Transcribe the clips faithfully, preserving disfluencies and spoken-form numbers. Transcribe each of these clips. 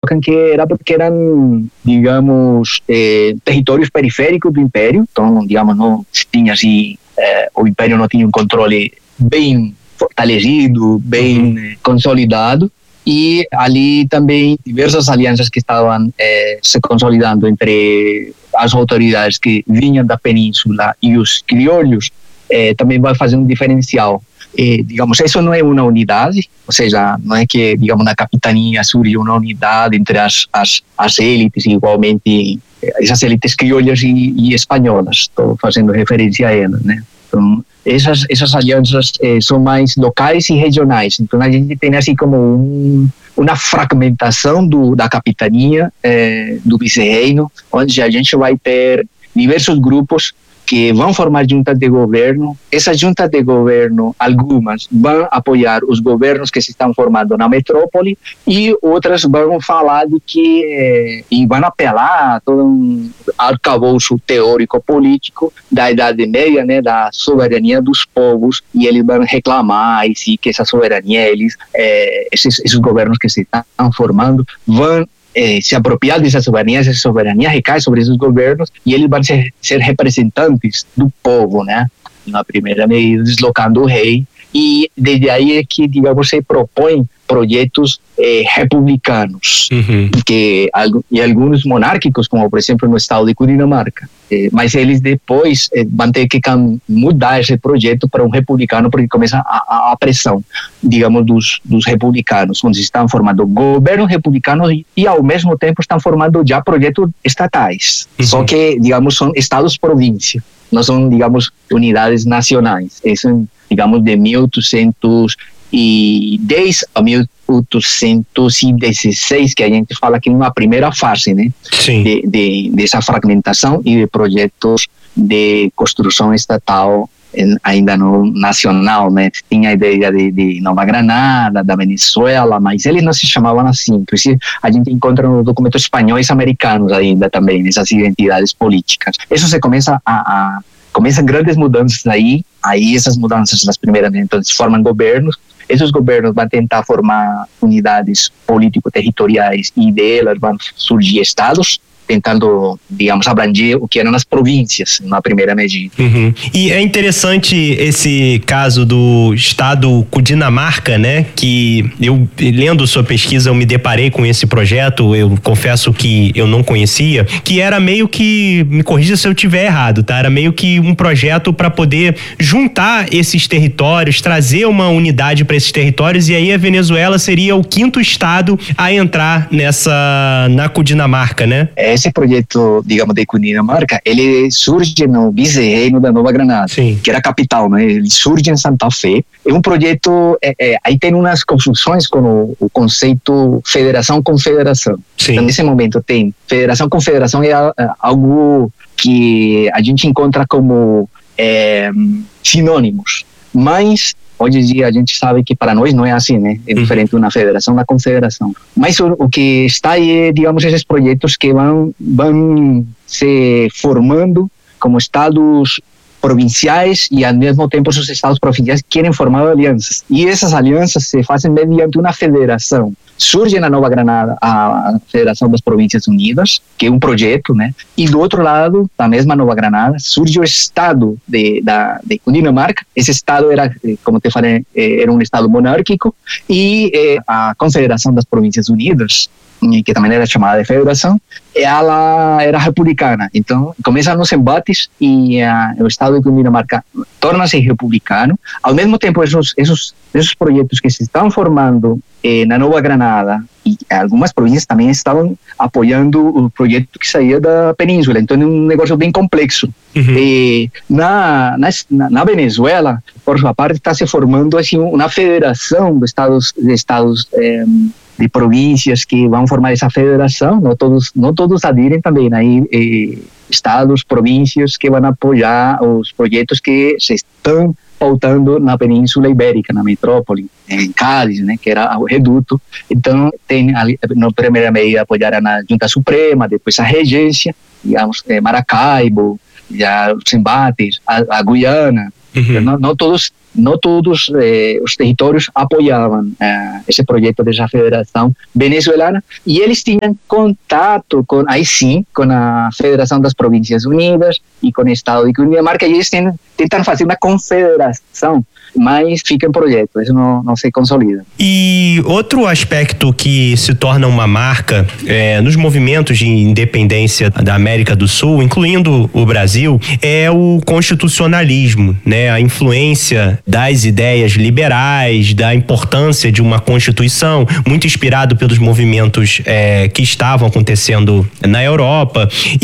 colocam que era porque eram, digamos, eh, territórios periféricos do Império, então, digamos, não tinha assim, eh, o Império não tinha um controle bem fortalecido, bem uhum. consolidado, e ali também diversas alianças que estavam eh, se consolidando entre as autoridades que vinham da península e os crioulos, eh, também vai fazer um diferencial. Eh, digamos, isso não é uma unidade, ou seja, não é que, digamos, na capitania surge uma unidade entre as, as, as élites, igualmente, essas élites crioulas e, e espanholas, estou fazendo referência a elas, né? Então, essas, essas alianças eh, são mais locais e regionais, então a gente tem assim como um, uma fragmentação do, da capitania, eh, do vice-reino, onde a gente vai ter diversos grupos que vão formar juntas de governo. Essas juntas de governo, algumas vão apoiar os governos que se estão formando na metrópole e outras vão falar de que, eh, e vão apelar a todo um arcabouço teórico-político da Idade Média, né, da soberania dos povos, e eles vão reclamar e sim, que essa soberania, eles, eh, esses, esses governos que se estão formando vão Eh, se apropriar dessa soberania, essa soberania recai sobre esses governos e eles vão ser, ser representantes do povo, né? Na primeira medida, deslocando o rei, e desde aí é que, digamos, se propõem projetos eh, republicanos, uhum. que, e alguns monárquicos, como por exemplo no estado de Cundinamarca, eh, mas eles depois eh, vão ter que mudar esse projeto para um republicano, porque começa a, a pressão, digamos, dos, dos republicanos, onde estão formando governos republicanos e, e ao mesmo tempo estão formando já projetos estatais, uhum. só que, digamos, são estados-província, não são, digamos, unidades nacionais. Isso, digamos, de mil oitocentos e dez a mil oitocentos e dezesseis, que a gente fala que é uma primeira fase, né? Sim. De, de, dessa fragmentação e de projetos de construção estatal em, ainda no nacional, né? Tinha a ideia de, de Nova Granada, da Venezuela, mas eles não se chamavam assim. Inclusive, a gente encontra nos documentos espanhóis americanos ainda também, essas identidades políticas. Isso se começa a... a começam grandes mudanças aí, aí essas mudanças, nas primeiras, então, se formam governos, esses governos vão tentar formar unidades político-territoriais e delas vão surgir estados, tentando, digamos, abranger o que eram as províncias na primeira medida. Uhum. E é interessante esse caso do estado Cundinamarca, né? Que eu, lendo sua pesquisa, eu me deparei com esse projeto, eu confesso que eu não conhecia, que era meio que, me corrija se eu estiver errado, tá? Era meio que um projeto para poder juntar esses territórios, trazer uma unidade para esses territórios, e aí a Venezuela seria o quinto estado a entrar nessa, na Cundinamarca, né? É. Esse projeto, digamos, de Cundinamarca, ele surge no vice-reino da Nova Granada, Sim. que era a capital, né? Ele surge em Santa Fé. É um projeto, é, é, aí tem umas confusões com o, o conceito federação-confederação. Então, nesse momento tem federação-confederação, é, é algo que a gente encontra como é, sinônimos, mas hoje em dia a gente sabe que para nós não é assim, né? É diferente uma federação da confederação. Mas o, o que está aí é, digamos, esses projetos que vão, vão se formando como estados provinciais e ao mesmo tempo os estados provinciais querem formar alianças. E essas alianças se fazem mediante uma federação. Surge na Nova Granada a Federação das Províncias Unidas, que é um projeto, né? E do outro lado, da mesma Nova Granada, surge o estado de, da, de Cundinamarca. Esse estado era, como te falei, era um estado monárquico, e eh, a Confederação das Províncias Unidas, que também era chamada de federação, ela era republicana. Então, começam os embates e uh, o estado de Cundinamarca torna-se republicano. Ao mesmo tempo, esses, esses, esses projetos que se estão formando eh, na Nova Granada, e algumas províncias também estavam apoiando o projeto que saía da península. Então, é um negócio bem complexo. Uhum. E na, na, na Venezuela, por sua parte, está se formando assim, uma federação de estados, de estados eh, de províncias que vão formar essa federação. Não todos, não todos aderem também, aí eh, estados, províncias que vão apoiar os projetos que se estão pautando na Península Ibérica, na metrópole, em Cádiz, né, que era o reduto. Então, tem ali, na primeira medida, apoiaram a Junta Suprema, depois a regência, digamos, eh, Maracaibo, já os embates, a, a Guiana. Uhum. Não, não todos não todos eh, os territórios apoiavam eh, esse projeto dessa federação venezuelana, e eles tinham contato com, aí sim, com a Federação das Províncias Unidas e com o Estado de Cundinamarca, e eles tentam, tentam fazer uma confederação, mas fica em projeto, isso não, não se consolida. E outro aspecto que se torna uma marca é, nos movimentos de independência da América do Sul, incluindo o Brasil, é o constitucionalismo, né? A influência das ideias liberais, da importância de uma constituição, muito inspirado pelos movimentos é, que estavam acontecendo na Europa.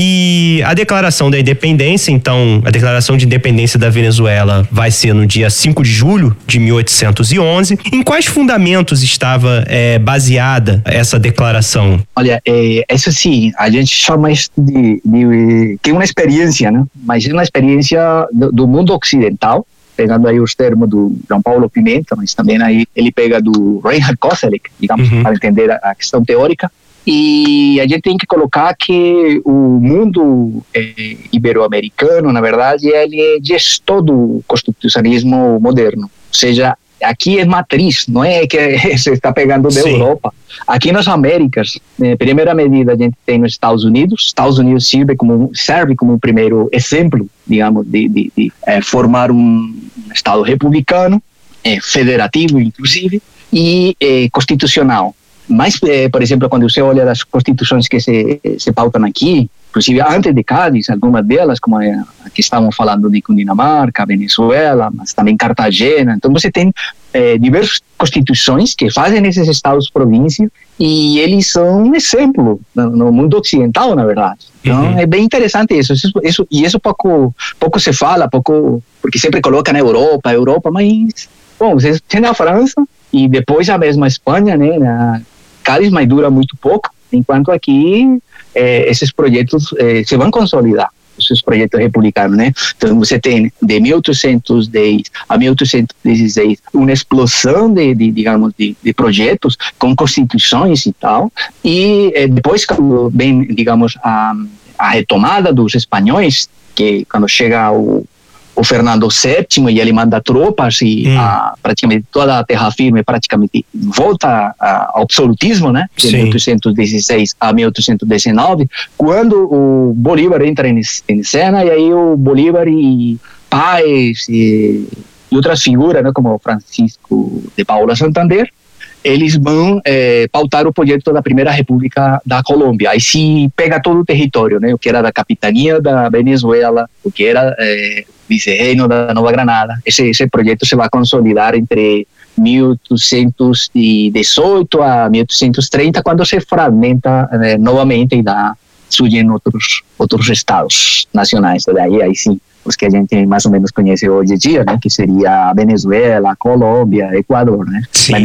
E a declaração da independência, então, a declaração de independência da Venezuela vai ser no dia cinco de julho de mil oitocentos e onze. Em quais fundamentos estava é, baseada essa declaração? Olha, é, isso sim, a gente chama isso de, de que é uma experiência, né? Mas é uma experiência do, do mundo ocidental, pegando aí os termos do João Paulo Pimenta, mas também aí ele pega do Reinhard Koselleck, digamos, uhum. para entender a, a questão teórica. E a gente tem que colocar que o mundo eh, ibero-americano, na verdade, ele é gestor do constitucionalismo moderno. Ou seja, aqui é matriz, não é que se está pegando da Europa. Aqui nas Américas, em primeira medida, a gente tem nos Estados Unidos. Estados Unidos serve como, serve como o primeiro exemplo, digamos, de, de, de eh, formar um Estado republicano, eh, federativo, inclusive, e eh, constitucional. Mas, eh, por exemplo, quando você olha as constituições que se, se pautam aqui, inclusive antes de Cádiz, algumas delas, como a que estavam falando de Cundinamarca, Venezuela, mas também Cartagena. Então você tem eh, diversas constituições que fazem esses estados-províncias e eles são um exemplo no, no mundo ocidental, na verdade. Então uhum. é bem interessante isso. isso, isso e isso pouco, pouco se fala, pouco, porque sempre coloca na Europa, Europa, mas, bom, você tem a França e depois a mesma Espanha, né, na Cádiz, mas dura muito pouco, enquanto aqui eh, esses projetos eh, se vão consolidar, esses projetos republicanos, né? Então você tem de mil oitocentos e dez a mil oitocentos e dezesseis uma explosão de, de digamos, de, de projetos com constituições e tal, e eh, depois quando vem, digamos, a, a retomada dos espanhóis, que quando chega o o Fernando sétimo e ele manda tropas e hum. a, praticamente toda a terra firme praticamente volta a, ao absolutismo, né? De Sim. mil oitocentos e dezesseis a mil oitocentos e dezenove, quando o Bolívar entra em, em cena, e aí o Bolívar e Páez e, e outras figuras, né, como Francisco de Paula Santander, eles vão eh, pautar o projeto da Primeira República da Colômbia. Aí se pega todo o território, né? O que era da capitania da Venezuela, o que era eh, vice-reino da Nova Granada. Esse, esse projeto se vai consolidar entre mil oitocentos e dezoito a mil oitocentos e trinta, quando se fragmenta eh, novamente e dá, surgem outros, outros estados nacionais. Daí aí sim, os que a gente mais ou menos conhece hoje em dia, né, que seria a Venezuela, a Colômbia, Equador, né?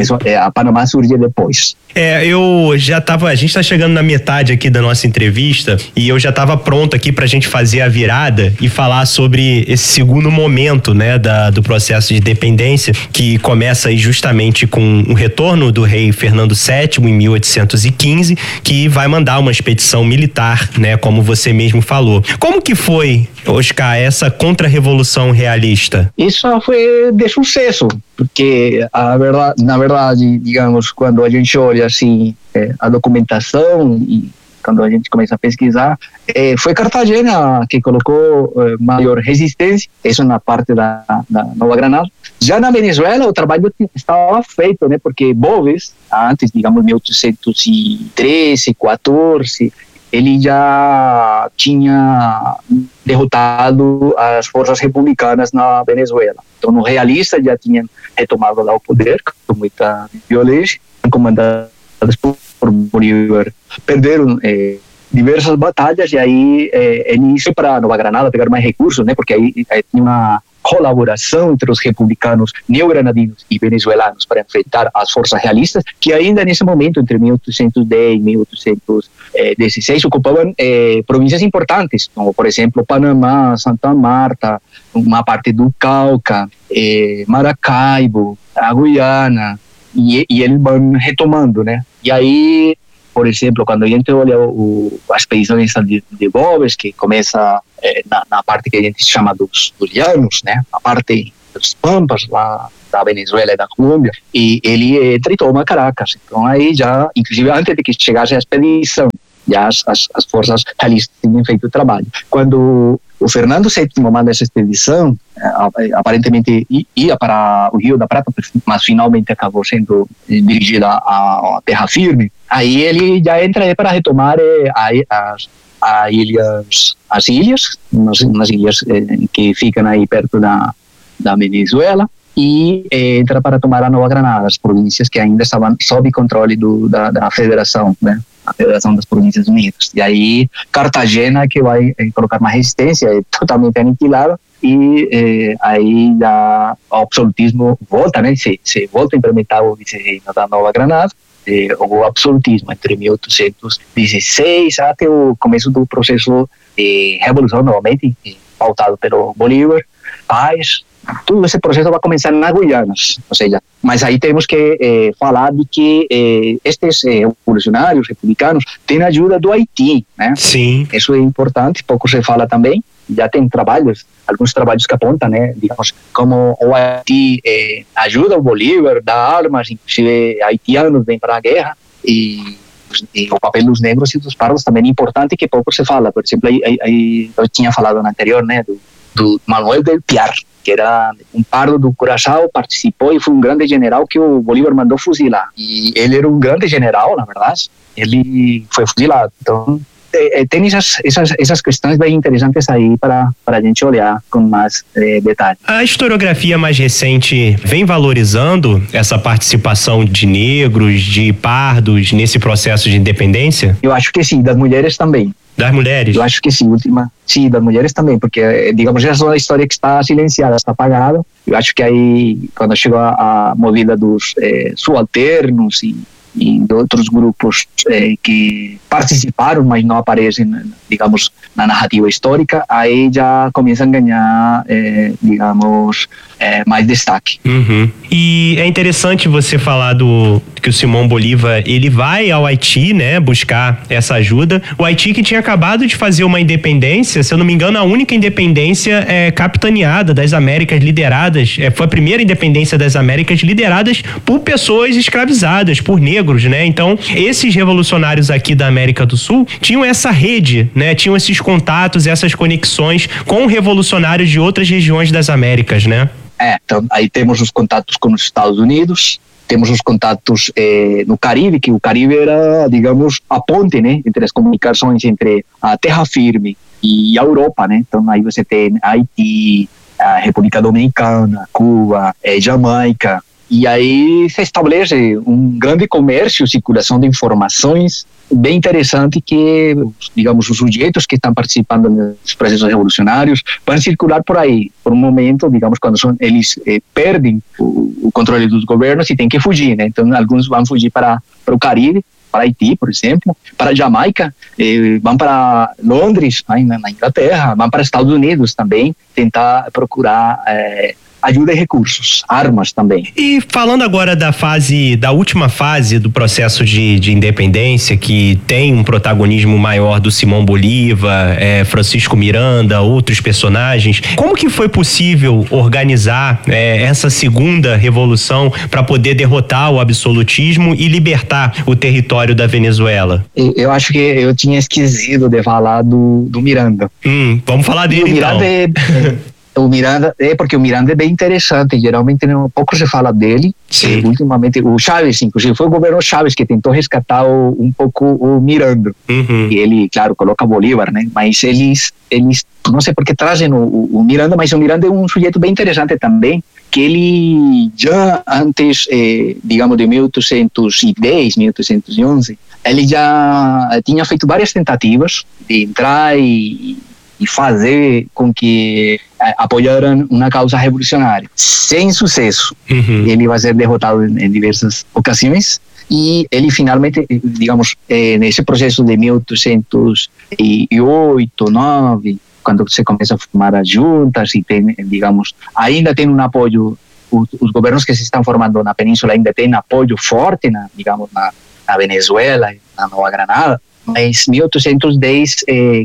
A Panamá surge depois. É, eu já tava, a gente tá chegando na metade aqui da nossa entrevista e eu já tava pronto aqui pra gente fazer a virada e falar sobre esse segundo momento, né, da, do processo de independência, que começa aí justamente com o retorno do rei Fernando sétimo em mil oitocentos e quinze, que vai mandar uma expedição militar, né, como você mesmo falou. Como que foi, Oscar, essa contra-revolução realista? Isso foi de sucesso, porque a verdade, na verdade, digamos, quando a gente olha assim é, a documentação e quando a gente começa a pesquisar, é, foi Cartagena que colocou é, maior resistência, isso na parte da, da Nova Granada. Já na Venezuela o trabalho estava feito, né, porque Boves, antes, digamos, mil oitocentos e treze, quatorze, ele já tinha derrotado as forças republicanas na Venezuela. Então, os realistas já tinham retomado lá o poder, com muita violência, comandadas por Bolívar. Perderam eh, diversas batalhas, e aí eh, eles foram para Nova Granada pegar mais recursos, né, porque aí, aí tinha uma colaboração entre os republicanos neogranadinos e venezuelanos para enfrentar as forças realistas, que ainda nesse momento, entre mil oitocentos e dez e mil oitocentos e dezesseis, ocupavam eh, províncias importantes, como, por exemplo, Panamá, Santa Marta, uma parte do Cauca, eh, Maracaibo, a Guiana, e, e eles vão retomando, né? E aí, por exemplo, quando a gente olha o, a expedição de, de Boves, que começa eh, na, na parte que a gente chama dos, dos llanos, né? A parte dos Pampas, lá da Venezuela e da Colômbia, e ele entra e toma Caracas. Então aí já, inclusive antes de que chegasse a expedição, já as, as, as forças realistas tinham feito o trabalho. Quando o Fernando sétimo manda essa expedição, aparentemente ia para o Rio da Prata, mas finalmente acabou sendo dirigida à, à terra firme. Aí ele já entra para retomar as, as ilhas, as ilhas, umas, umas ilhas que ficam aí perto da, da Venezuela, e entra para tomar a Nova Granada, as províncias que ainda estavam sob controle do, da, da Federação, né? A Federação das Províncias Unidas. E aí Cartagena que vai eh, colocar uma resistência, é totalmente aniquilada, e eh, aí já o absolutismo volta, né? Se, se volta a implementar o vice-reino da Nova Granada, eh, o absolutismo entre mil oitocentos e dezesseis até o começo do processo de revolução, novamente pautado pelo Bolívar, paz. Todo esse processo vai começar nas Guianas, ou seja, mas aí temos que eh, falar de que eh, estes eh, revolucionários republicanos têm ajuda do Haiti, né? Sim. Isso é importante, pouco se fala também, já tem trabalhos, alguns trabalhos que apontam, né, digamos, como o Haiti eh, ajuda o Bolívar, dá armas, inclusive haitianos vêm para a guerra, e, e o papel dos negros e dos pardos também é importante, que pouco se fala. Por exemplo, aí, aí, eu tinha falado no anterior, né, do, do Manuel del Piar, que era um pardo do Curaçao, participou e foi um grande general que o Bolívar mandou fuzilar. E ele era um grande general, na verdade. Ele foi fuzilado. Então, é, é, tem essas, essas, essas questões bem interessantes aí para a gente olhar com mais é, detalhe. A historiografia mais recente vem valorizando essa participação de negros, de pardos nesse processo de independência? Eu acho que sim, das mulheres também. Das mulheres? Eu acho que sim, última, sim, das mulheres também, porque, digamos, essa é uma história que está silenciada, está apagada. Eu acho que aí, quando chegou a, a movida dos eh, subalternos e, e de outros grupos eh, que participaram, mas não aparecem, digamos, na narrativa histórica, aí já começam a ganhar, eh, digamos, eh, mais destaque. Uhum. E é interessante você falar do que o Simão Bolívar, ele vai ao Haiti, né, buscar essa ajuda. O Haiti que tinha acabado de fazer uma independência, se eu não me engano, a única independência é, capitaneada das Américas, lideradas, é, foi a primeira independência das Américas lideradas por pessoas escravizadas, por negros, né? Então, esses revolucionários aqui da América do Sul tinham essa rede, né? Tinham esses contatos, essas conexões com revolucionários de outras regiões das Américas, né? É, então aí temos os contatos com os Estados Unidos, temos os contatos eh, no Caribe, que o Caribe era, digamos, a ponte, né, entre as comunicações entre a terra firme e a Europa, né? Então aí você tem Haiti, a República Dominicana, Cuba, eh, Jamaica, e aí se estabelece um grande comércio, circulação de informações bem interessante, que, digamos, os sujeitos que estão participando dos processos revolucionários vão circular por aí, por um momento, digamos, quando são, eles eh, perdem o, o controle dos governos e têm que fugir, né? Então, alguns vão fugir para, para o Caribe, para Haiti, por exemplo, para Jamaica, eh, vão para Londres, aí na, na Inglaterra, vão para Estados Unidos também, tentar procurar eh, ajuda e recursos, armas também. E falando agora da fase, da última fase do processo de, de independência, que tem um protagonismo maior do Simão Bolívar, é, Francisco Miranda, outros personagens, como que foi possível organizar é, essa segunda revolução para poder derrotar o absolutismo e libertar o território da Venezuela? Eu acho que eu tinha esquecido de falar do, do Miranda. Hum, vamos falar dele, o Miranda então. É, é, o Miranda, é porque o Miranda é bem interessante, geralmente não, pouco se fala dele. Sim. E, ultimamente o Chávez, inclusive foi o governo Chávez que tentou resgatar o, um pouco o Miranda. Uhum. E ele, claro, coloca Bolívar, né? Mas eles, eles não sei por que trazem o, o Miranda, mas o Miranda é um sujeito bem interessante também, que ele já antes, eh, digamos, de mil oitocentos e dez, mil oitocentos e onze, ele já tinha feito várias tentativas de entrar e e fazer com que apoiaram uma causa revolucionária. Sem sucesso. Uhum. Ele vai ser derrotado em, em diversas ocasiões e ele finalmente, digamos, eh, nesse processo de mil oitocentos e oito, nove, quando se começa a formar as juntas e tem, digamos, ainda tem um apoio, os, os governos que se estão formando na península ainda têm apoio forte, na, digamos, na, na Venezuela, na Nova Granada. Mas mil oitocentos e dez eh,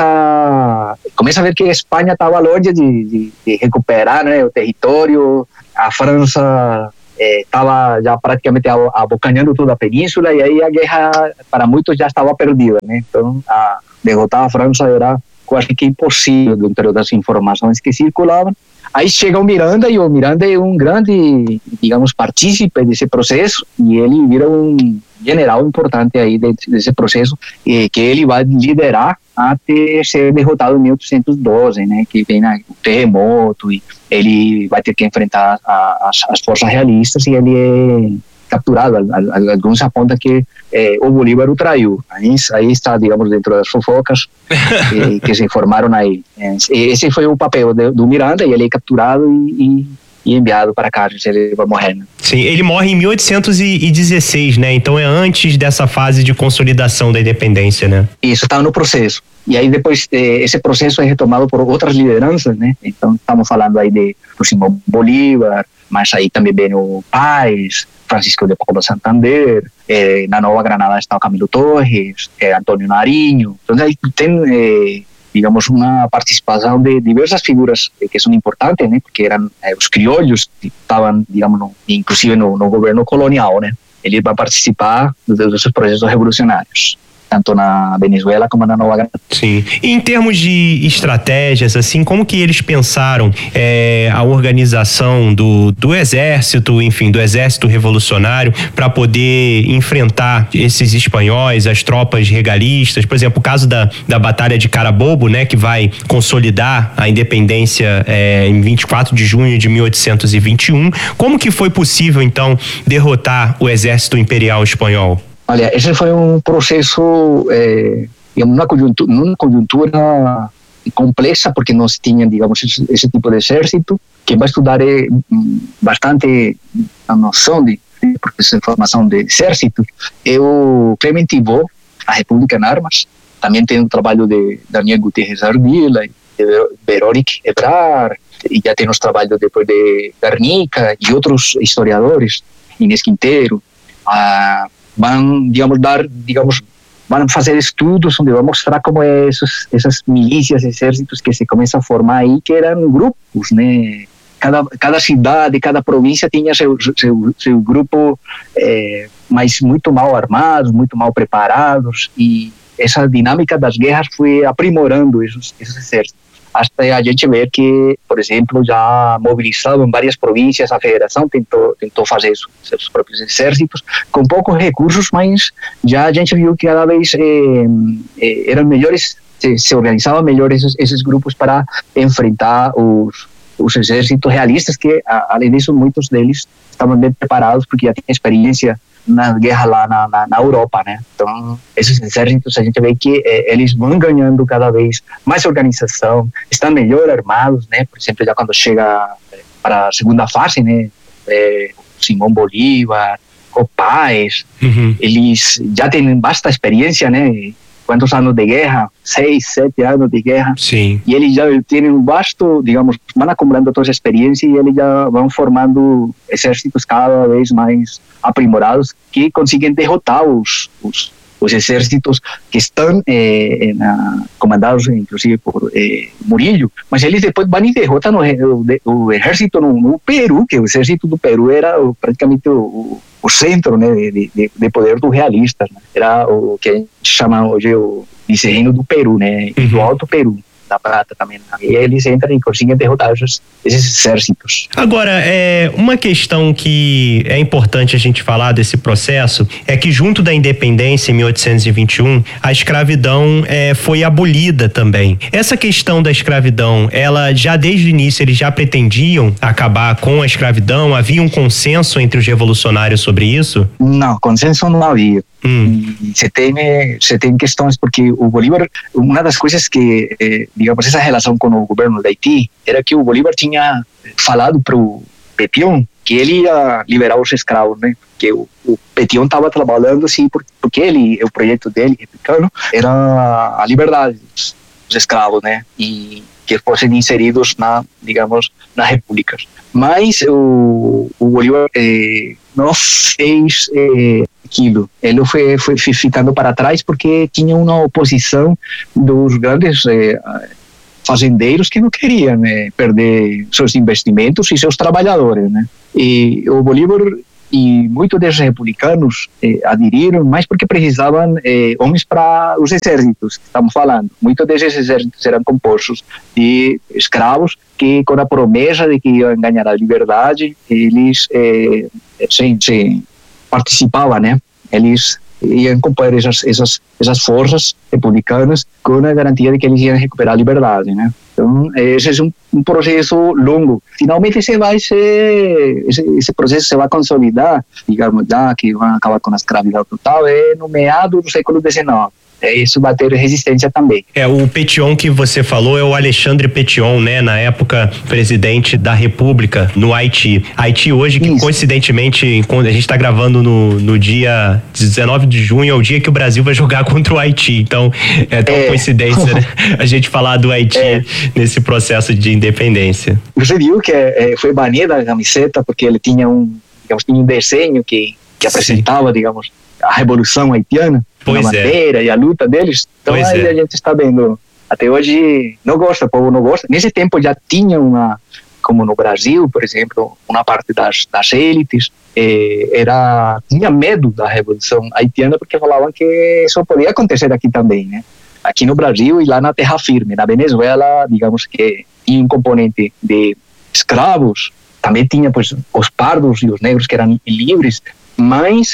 começa começa a ver que a Espanha estava longe de, de, de recuperar, né, o território. A França estava eh, já praticamente abocanhando toda a península, e aí a guerra para muitos já estava perdida, né? Então a, derrotar a França era quase que impossível dentro das informações que circulavam. Aí chega o Miranda, e o Miranda é um grande, digamos, partícipe desse processo, e ele vira um general importante aí desse processo, e que ele vai liderar até ser derrotado em mil oitocentos e doze, né, que vem o terremoto, e ele vai ter que enfrentar a, as, as forças realistas, e ele é capturado. Alguns apontam que eh, o Bolívar o traiu. Aí, aí está, digamos, dentro das fofocas que, que se formaram aí. Esse foi o papel de, do Miranda, e ele é capturado e, e, e enviado para cá, ele vai morrer, né? Sim, ele morre em mil oitocentos e dezesseis, né? Então é antes dessa fase de consolidação da independência, né? Isso, estava no processo. E aí depois eh, esse processo é retomado por outras lideranças, né? Então estamos falando aí de do Simão Bolívar, mas aí também vem o Paz, Francisco de Paula Santander, eh, na Nova Granada está o Camilo Torres, eh, Antônio Nariño. Então aí tem, eh, digamos, uma participação de diversas figuras eh, que são importantes, né? Porque eram eh, os criolhos que estavam, digamos, no, inclusive no, no governo colonial, né? Ele vai participar dos processos revolucionários, tanto na Venezuela como na Nova Granada. Sim. E em termos de estratégias, assim, como que eles pensaram é, a organização do, do exército, enfim, do exército revolucionário, para poder enfrentar esses espanhóis, as tropas regalistas? Por exemplo, o caso da, da Batalha de Carabobo, né, que vai consolidar a independência é, em vinte e quatro de junho de mil oitocentos e vinte e um. Como que foi possível, então, derrotar o exército imperial espanhol? Olha, esse foi um processo, eh, numa conjuntura, numa conjuntura complexa, porque não se tinha, digamos, esse, esse tipo de exército. Quem vai estudar é bastante a noção de, de processo de formação de exército é o Clement Thibault, A República em Armas. Também tem o trabalho de Daniel Gutiérrez Ardila, de Verónica Ebrard, e já tem os trabalhos depois de Garnica e outros historiadores, Inês Quintero. a vão, digamos, dar, digamos, vão fazer estudos onde vão mostrar como é esses, essas milícias, exércitos que se começam a formar aí, que eram grupos, né? Cada, cada cidade, cada província tinha seu, seu, seu grupo, é, mas muito mal armados, muito mal preparados, e essa dinâmica das guerras foi aprimorando esses, esses exércitos. Até a gente ver que, por exemplo, já mobilizado em várias províncias, a federação tentou, tentou fazer isso, seus próprios exércitos, com poucos recursos, mas já a gente viu que cada vez eh, eh, eram melhores, se, se organizavam melhor esses, esses grupos para enfrentar os, os exércitos realistas, que, a, além disso, muitos deles estavam bem preparados, porque já tinham experiência na guerra lá na, na, na Europa, né? Então, esses exércitos, a gente vê que eh, eles vão ganhando cada vez mais organização, estão melhor armados, né? Por exemplo, já quando chega eh, para a segunda fase, né? Eh, Simão Bolívar, o Paz, uhum. Eles já têm vasta experiência, né? Quantos anos de guerra? Seis, sete anos de guerra. Sim. E eles já têm um vasto, digamos, vão acumulando toda essa experiência e eles já vão formando exércitos cada vez mais aprimorados que conseguem derrotar os, os, os exércitos que estão eh, na, comandados, inclusive, por eh, Murillo. Mas eles depois vão e derrotam o, o exército no, no Peru, que o exército do Peru era praticamente o, o centro, né, de, de, de poder dos realistas, né? Era o que a gente chama hoje o vice-reino do Peru, né, uhum. Do Alto Peru, da Prata também, né? E eles entram e conseguem derrotar esses, esses exércitos. Agora, é, uma questão que é importante a gente falar desse processo é que junto da independência em mil oitocentos e vinte e um, a escravidão é, foi abolida também. Essa questão da escravidão, ela já desde o início eles já pretendiam acabar com a escravidão? Havia um consenso entre os revolucionários sobre isso? Não, consenso não havia. Hum. Você tem, você tem questões, porque o Bolívar, uma das coisas que, eh, digamos, essa relação com o governo da Haiti, era que o Bolívar tinha falado para o Petion que ele ia liberar os escravos, né? Que o, o Petion estava trabalhando assim, porque ele, o projeto dele, republicano, era a liberdade dos, dos escravos, né? E que fossem inseridos na, digamos, nas repúblicas. Mas o, o Bolívar eh, não fez eh, aquilo. Ele foi, foi ficando para trás porque tinha uma oposição dos grandes eh, fazendeiros que não queriam né, perder seus investimentos e seus trabalhadores, né? E o Bolívar e muitos desses republicanos eh, aderiram, mas porque precisavam eh, homens para os exércitos que estamos falando. Muitos desses exércitos eram compostos de escravos que, com a promessa de que iam ganhar a liberdade, eles eh, se, se participavam, né? Eles iam compor essas, essas, essas forças republicanas com a garantia de que eles iam recuperar a liberdade, né? Então, esse é um, um processo longo. Finalmente, esse, vai ser, esse, esse processo se vai consolidar, digamos, já que vai acabar com a escravidão total, é no meado do século dezenove. Isso vai ter resistência também. É, o Pétion que você falou é o Alexandre Pétion, né? Na época, presidente da República no Haiti. Haiti hoje, que Isso. coincidentemente, a gente está gravando no, no dia dezenove de junho, é o dia que o Brasil vai jogar contra o Haiti. Então, é tão é. coincidência, né? A gente falar do Haiti é. nesse processo de independência. Você viu que é, foi banida a camiseta porque ele tinha um, digamos, tinha um desenho que, que apresentava, digamos, a revolução haitiana, pois a bandeira é. e a luta deles. Então pois aí é. a gente está vendo, até hoje não gosta, o povo não gosta. Nesse tempo já tinha uma, como no Brasil, por exemplo, uma parte das, das élites eh, era, tinha medo da revolução haitiana porque falavam que isso podia acontecer aqui também, né? Aqui no Brasil e lá na terra firme. Na Venezuela, digamos que tinha um componente de escravos, também tinha pues, os pardos e os negros que eram livres, mas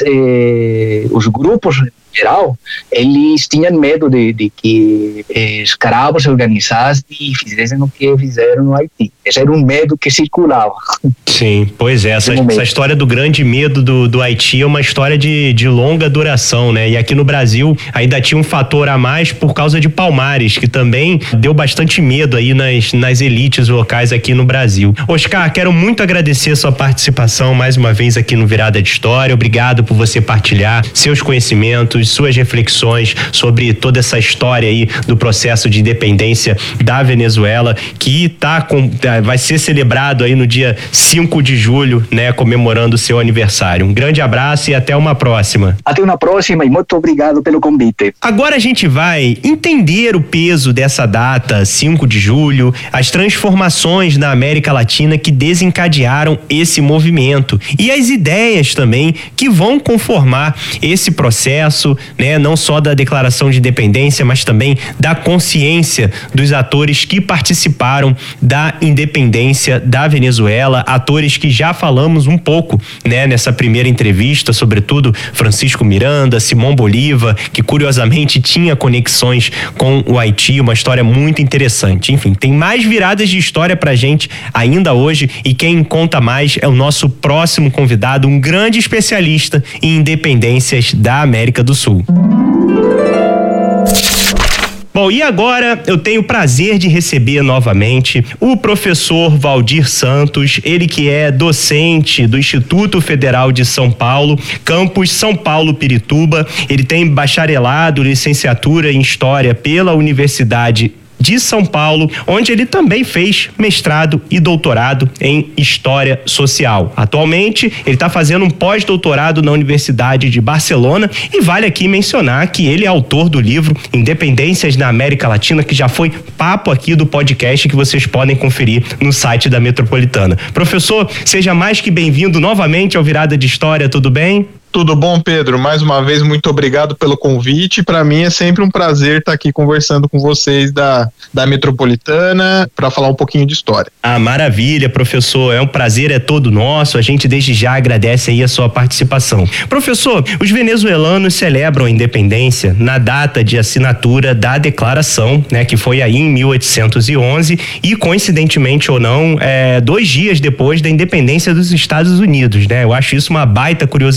eh, os grupos em geral, eles tinham medo de, de que eh, escravos se organizassem e fizessem o que fizeram no Haiti. Esse era um medo que circulava. Sim, pois é, essa, essa história do grande medo do, do Haiti é uma história de, de longa duração, né? E aqui no Brasil ainda tinha um fator a mais por causa de Palmares, que também deu bastante medo aí nas, nas elites locais aqui no Brasil. Oscar, quero muito agradecer a sua participação mais uma vez aqui no Virada de História. Obrigado por você partilhar seus conhecimentos, suas reflexões sobre toda essa história aí do processo de independência da Venezuela, que tá com, vai ser celebrado aí no dia cinco de julho, né, comemorando o seu aniversário. Um grande abraço e até uma próxima. Até uma próxima e muito obrigado pelo convite. Agora a gente vai entender o peso dessa data, cinco de julho, as transformações na América Latina que desencadearam esse movimento e as ideias também que vão conformar esse processo, né, não só da declaração de independência, mas também da consciência dos atores que participaram da independência da Venezuela, atores que já falamos um pouco, né, nessa primeira entrevista, sobretudo Francisco Miranda, Simão Bolívar, que curiosamente tinha conexões com o Haiti, uma história muito interessante. Enfim, tem mais viradas de história pra gente ainda hoje e quem conta mais é o nosso próximo convidado, um grande especialista em independências da América do Sul. Bom, e agora eu tenho o prazer de receber novamente o professor Valdir Santos, ele que é docente do Instituto Federal de São Paulo, campus São Paulo-Pirituba. Ele tem bacharelado, licenciatura em História pela Universidade de São Paulo, onde ele também fez mestrado e doutorado em História Social. Atualmente, ele está fazendo um pós-doutorado na Universidade de Barcelona e vale aqui mencionar que ele é autor do livro Independências na América Latina, que já foi papo aqui do podcast que vocês podem conferir no site da Metropolitana. Professor, seja mais que bem-vindo novamente ao Virada de História, tudo bem? Tudo bom, Pedro? Mais uma vez, muito obrigado pelo convite. Para mim é sempre um prazer estar aqui conversando com vocês da, da Metropolitana para falar um pouquinho de história. Ah, maravilha, professor. É um prazer, é todo nosso. A gente desde já agradece aí a sua participação. Professor, os venezuelanos celebram a independência na data de assinatura da declaração, né, que foi aí em mil oitocentos e onze e, coincidentemente ou não, é, dois dias depois da independência dos Estados Unidos, né? Eu acho isso uma baita curiosidade histórica.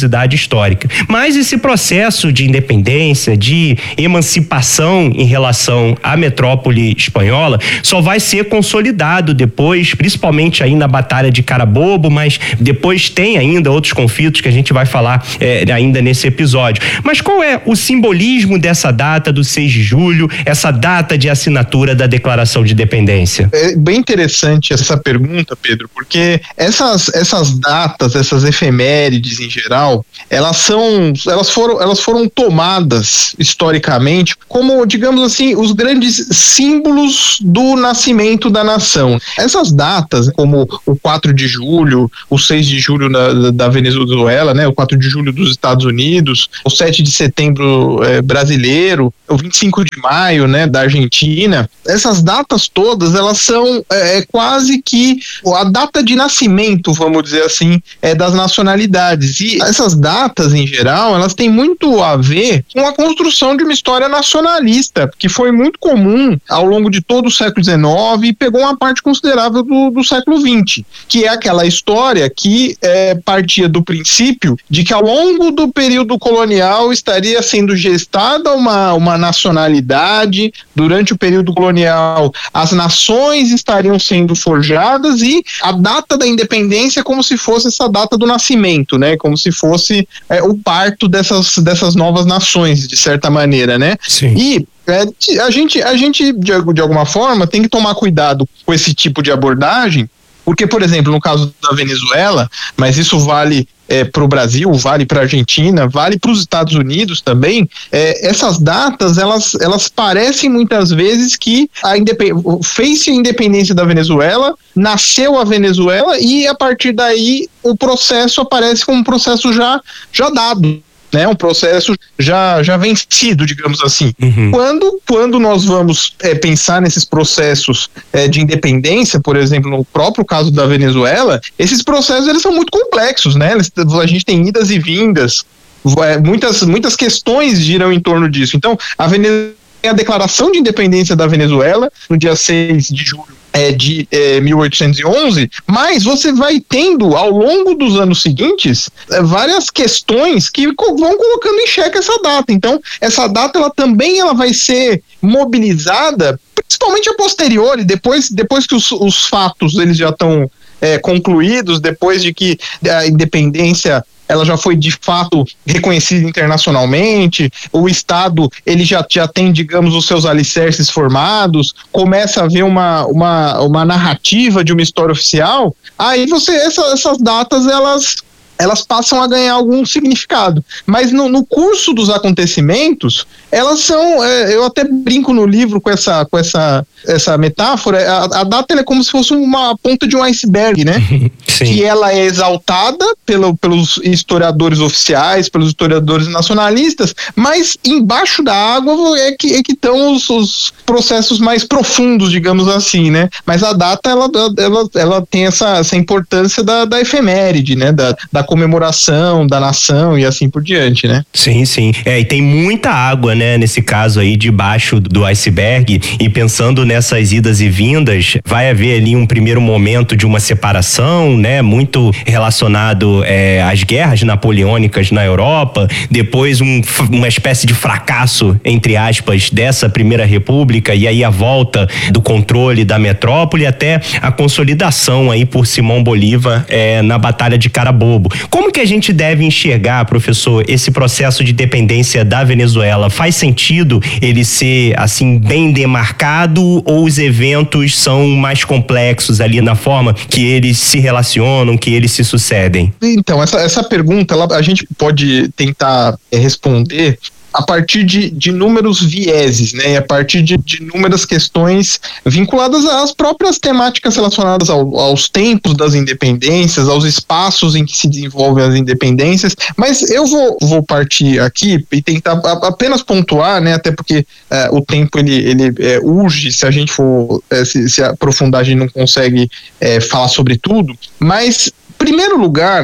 histórica. Mas esse processo de independência, de emancipação em relação à metrópole espanhola, só vai ser consolidado depois, principalmente aí na Batalha de Carabobo, mas depois tem ainda outros conflitos que a gente vai falar é, ainda nesse episódio. Mas qual é o simbolismo dessa data do seis de julho, essa data de assinatura da Declaração de Independência? É bem interessante essa pergunta, Pedro, porque essas, essas datas, essas efemérides em geral, elas são, elas foram, elas foram tomadas historicamente como, digamos assim, os grandes símbolos do nascimento da nação. Essas datas, como o quatro de julho, o seis de julho da, da Venezuela, né, o quatro de julho dos Estados Unidos, o sete de setembro é, brasileiro, o vinte e cinco de maio, né, da Argentina, essas datas todas, elas são é, quase que a data de nascimento, vamos dizer assim, é, das nacionalidades. E essas datas, em geral, elas têm muito a ver com a construção de uma história nacionalista, que foi muito comum ao longo de todo o século dezenove e pegou uma parte considerável do, do século vinte, que é aquela história que é, partia do princípio de que ao longo do período colonial estaria sendo gestada uma, uma nacionalidade. Durante o período colonial, as nações estariam sendo forjadas e a data da independência como se fosse essa data do nascimento, né? Como se fosse é, o parto dessas, dessas novas nações, de certa maneira, né? Sim. E é, a gente, a gente de, de alguma forma, tem que tomar cuidado com esse tipo de abordagem, porque, por exemplo, no caso da Venezuela, mas isso vale é, para o Brasil, vale para a Argentina, vale para os Estados Unidos também, é, essas datas, elas, elas parecem muitas vezes que a fez-se a independência da Venezuela, nasceu a Venezuela e a partir daí o processo aparece como um processo já, já dado. Né, um processo já, já vencido, digamos assim. Uhum. Quando, quando nós vamos é, pensar nesses processos é, de independência, por exemplo, no próprio caso da Venezuela, esses processos eles são muito complexos, né? Eles, a gente tem idas e vindas, é, muitas, muitas questões giram em torno disso. Então, a Venezuela tem a declaração de independência da Venezuela no dia seis de julho É, de é, mil oitocentos e onze, mas você vai tendo ao longo dos anos seguintes é, várias questões que co- vão colocando em xeque essa data. Então essa data ela também ela vai ser mobilizada, principalmente a posteriori, depois, depois que os, os fatos eles já estão é, concluídos, depois de que a independência ela já foi de fato reconhecida internacionalmente, o Estado ele já, já tem, digamos, os seus alicerces formados, começa a haver uma, uma, uma narrativa de uma história oficial, aí você, essa, essas datas elas, elas passam a ganhar algum significado, mas no, no curso dos acontecimentos, elas são, é, eu até brinco no livro com essa, com essa, essa metáfora, a, a data ela é como se fosse uma ponta de um iceberg, né? Sim. Que ela é exaltada pelo, pelos historiadores oficiais, pelos historiadores nacionalistas, mas embaixo da água é que é que estão os, os processos mais profundos, digamos assim, né? Mas a data, ela, ela, ela tem essa, essa importância da, da efeméride, né? Da, da comemoração, da nação e assim por diante, né? Sim, sim. É, e tem muita água, né? Nesse caso aí, debaixo do iceberg, e pensando nessas idas e vindas, vai haver ali um primeiro momento de uma separação, né? Muito relacionado é, às guerras napoleônicas na Europa, depois um, uma espécie de fracasso, entre aspas, dessa primeira república, e aí a volta do controle da metrópole até a consolidação aí por Simão Bolívar é, na Batalha de Carabobo. Como que a gente deve enxergar, professor, esse processo de dependência da Venezuela? Faz sentido ele ser assim bem demarcado ou os eventos são mais complexos ali na forma que eles se relacionam, que eles se sucedem? Então, essa, essa pergunta ela, a gente pode tentar é, responder a partir de, de inúmeros vieses, né? A partir de, de inúmeras questões vinculadas às próprias temáticas relacionadas ao, aos tempos das independências, aos espaços em que se desenvolvem as independências, mas eu vou, vou partir aqui e tentar apenas pontuar, né? Até porque é, o tempo ele, ele é, urge, se a gente for é, se, se aprofundar, a gente não consegue é, falar sobre tudo, mas, em primeiro lugar,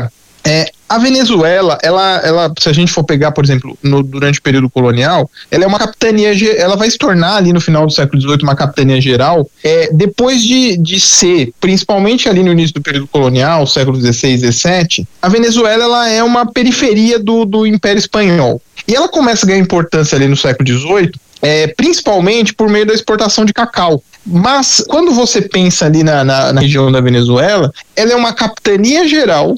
É, a Venezuela, ela, ela, se a gente for pegar, por exemplo, no, durante o período colonial, ela é uma capitania, ela vai se tornar ali no final do século dezoito uma capitania geral, é, depois de, de ser, principalmente ali no início do período colonial, século dezesseis, dezessete, a Venezuela ela é uma periferia do, do Império Espanhol. E ela começa a ganhar importância ali no século dezoito, é, principalmente por meio da exportação de cacau. Mas, quando você pensa ali na, na, na região da Venezuela, ela é uma capitania geral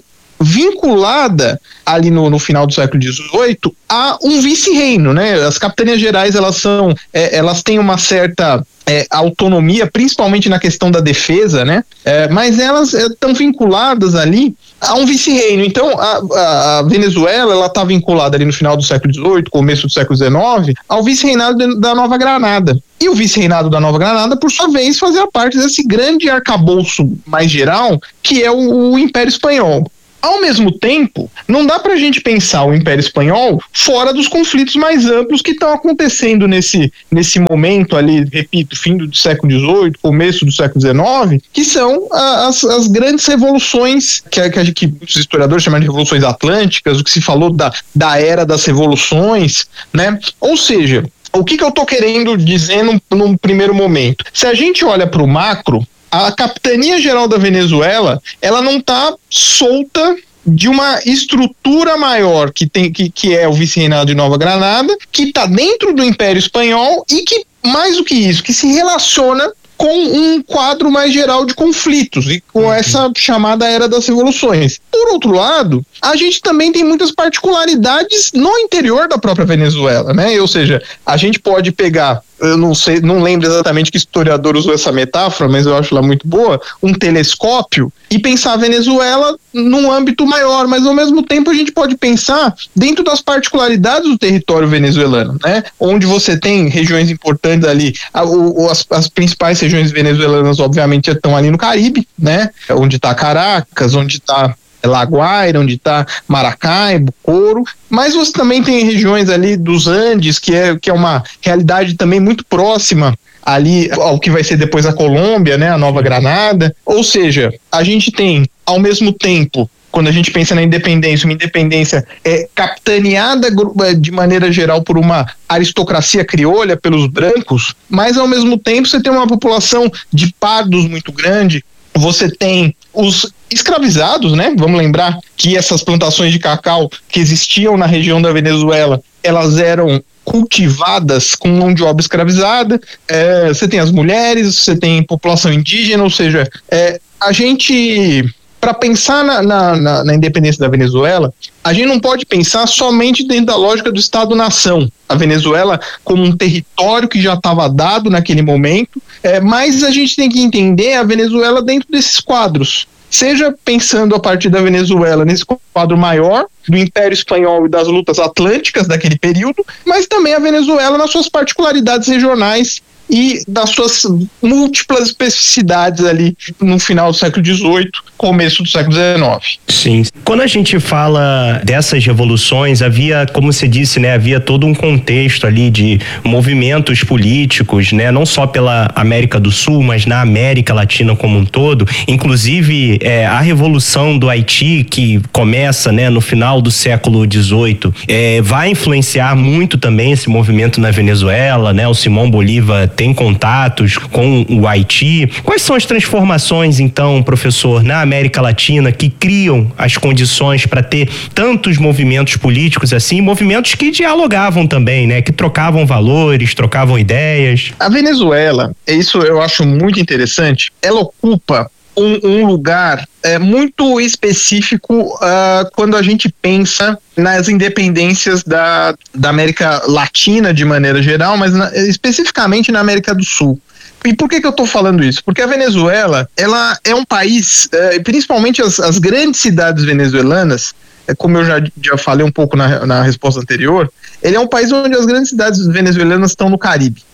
vinculada ali no, no final do século dezoito a um vice-reino, né? As capitanias gerais, elas são, é, elas têm uma certa é, autonomia, principalmente na questão da defesa, né? É, mas elas estão é, vinculadas ali a um vice-reino. Então, a, a, a Venezuela, ela está vinculada ali no final do século dezoito, começo do século dezenove, ao vice-reinado da Nova Granada. E o vice-reinado da Nova Granada, por sua vez, fazia parte desse grande arcabouço mais geral, que é o, o Império Espanhol. Ao mesmo tempo, não dá pra gente pensar o Império Espanhol fora dos conflitos mais amplos que estão acontecendo nesse, nesse momento ali, repito, fim do século dezoito, começo do século dezenove, que são as, as grandes revoluções, que, que, que muitos historiadores chamam de revoluções atlânticas, o que se falou da, da era das revoluções, né? Ou seja, o que, que eu tô querendo dizer num, num primeiro momento? Se a gente olha para o macro, a capitania geral da Venezuela, ela não está solta de uma estrutura maior que, tem, que, que é o vice-reinado de Nova Granada, que está dentro do Império Espanhol e que, mais do que isso, que se relaciona com um quadro mais geral de conflitos e com uhum. essa chamada Era das Revoluções. Por outro lado, a gente também tem muitas particularidades no interior da própria Venezuela, né? Ou seja, a gente pode pegar, eu não sei, não lembro exatamente que historiador usou essa metáfora, mas eu acho ela muito boa, um telescópio e pensar a Venezuela num âmbito maior, mas ao mesmo tempo a gente pode pensar dentro das particularidades do território venezuelano, né? Onde você tem regiões importantes ali, a, o, as, as principais regiões venezuelanas obviamente estão ali no Caribe, né? Onde está Caracas, onde está La Guaira, onde está Maracaibo, Coro, mas você também tem regiões ali dos Andes, que é, que é uma realidade também muito próxima ali ao que vai ser depois a Colômbia, né, a Nova Granada. Ou seja, a gente tem, ao mesmo tempo, quando a gente pensa na independência, uma independência é capitaneada de maneira geral por uma aristocracia criolha, pelos brancos, mas ao mesmo tempo você tem uma população de pardos muito grande. Você tem os escravizados, né? Vamos lembrar que essas plantações de cacau que existiam na região da Venezuela, elas eram cultivadas com mão de obra escravizada. É, você tem as mulheres, você tem população indígena, ou seja, é, a gente, para pensar na, na, na independência da Venezuela, a gente não pode pensar somente dentro da lógica do Estado-nação. A Venezuela como um território que já estava dado naquele momento, é, mas a gente tem que entender a Venezuela dentro desses quadros. Seja pensando a partir da Venezuela nesse quadro maior do Império Espanhol e das lutas atlânticas daquele período, mas também a Venezuela nas suas particularidades regionais e das suas múltiplas especificidades ali no final do século dezoito, começo do século dezenove. Sim. Quando a gente fala dessas revoluções, havia, como você disse, né, havia todo um contexto ali de movimentos políticos, né, não só pela América do Sul, mas na América Latina como um todo. Inclusive, é, a Revolução do Haiti, que começa, né, no final do século dezoito, é, vai influenciar muito também esse movimento na Venezuela, né? O Simão Bolívar tem contatos com o Haiti. Quais são as transformações, então, professor, na América Latina que criam as condições para ter tantos movimentos políticos assim, movimentos que dialogavam também, né? Que trocavam valores, trocavam ideias? A Venezuela, isso eu acho muito interessante, ela ocupa um, um lugar é, muito específico uh, quando a gente pensa nas independências da, da América Latina de maneira geral, mas na, especificamente na América do Sul. E por que que eu estou falando isso? Porque a Venezuela, ela é um país, eh, principalmente as, as grandes cidades venezuelanas, eh, como eu já, já falei um pouco na, na resposta anterior, ele é um país onde as grandes cidades venezuelanas estão no Caribe.